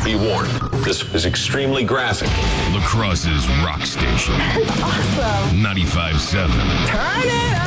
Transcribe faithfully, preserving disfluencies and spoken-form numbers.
Be warned, this is extremely graphic. La Crosse's rock station. That's awesome. ninety-five point seven. Turn it up.